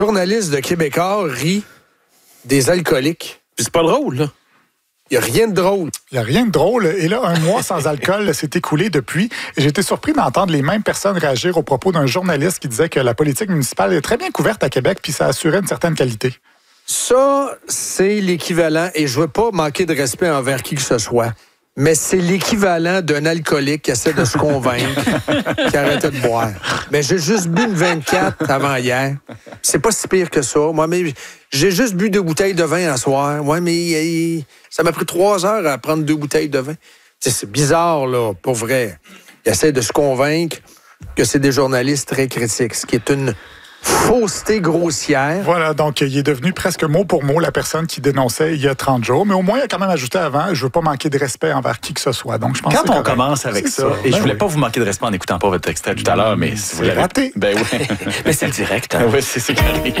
journaliste de Québécois rit des alcooliques. Puis c'est pas drôle, là. Il n'y a rien de drôle. Il n'y a rien de drôle. Et là, un mois sans alcool s'est écoulé depuis. Et j'ai été surpris d'entendre les mêmes personnes réagir au propos d'un journaliste qui disait que la politique municipale est très bien couverte à Québec puis ça assurait une certaine qualité. Ça, c'est l'équivalent, et je veux pas manquer de respect envers qui que ce soit, mais c'est l'équivalent d'un alcoolique qui essaie de se convaincre qu'il arrêtait de boire. Mais j'ai juste bu une 24 avant hier. C'est pas si pire que ça. Moi, mais j'ai juste bu 2 bouteilles de vin à soir. Ouais, mais ça m'a pris 3 heures à prendre 2 bouteilles de vin. T'sais, c'est bizarre, là, pour vrai. Il essaie de se convaincre que c'est des journalistes très critiques, ce qui est une fausseté grossière. Voilà, donc il est devenu presque mot pour mot la personne qui dénonçait il y a 30 jours. Mais au moins, il a quand même ajouté avant, je veux pas manquer de respect envers qui que ce soit. Donc, je pense Quand que on commence avec ça, et je voulais pas vous manquer de respect en écoutant pas votre extrait tout à l'heure, mais si vous c'est raté. Ben oui. Mais c'est le direct. Hein? Oui, c'est carré.